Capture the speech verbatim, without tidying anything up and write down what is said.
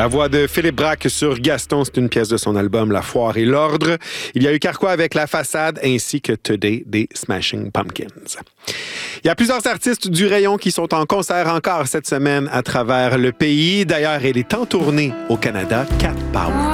La voix de Philippe Braque sur Gaston, c'est une pièce de son album La Foire et l'Ordre. Il y a eu Carquois avec La Façade ainsi que Today des Smashing Pumpkins. Il y a plusieurs artistes du rayon qui sont en concert encore cette semaine à travers le pays. D'ailleurs, elle est en tournée au Canada, Cat Power.